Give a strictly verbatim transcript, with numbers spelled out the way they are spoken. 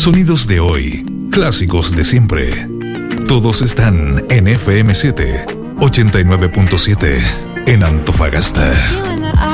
Sonidos de hoy, clásicos de siempre. Todos están en F M siete, ochenta y nueve punto siete, en Antofagasta.